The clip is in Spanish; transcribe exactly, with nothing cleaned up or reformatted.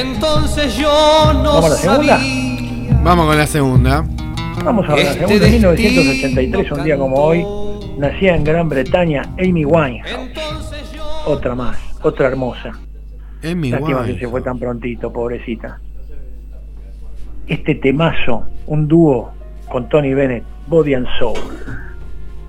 Entonces yo no ¿Vamos a la segunda? sabía. Vamos con la segunda. Vamos a ver la Este segunda. En mil novecientos destino ochenta y tres, un día como hoy, nacía en Gran Bretaña Amy Winehouse. Entonces yo Otra más, otra hermosa. Es mi Lástima guay. que se fue tan prontito, pobrecita. Este temazo, un dúo con Tony Bennett, Body and Soul.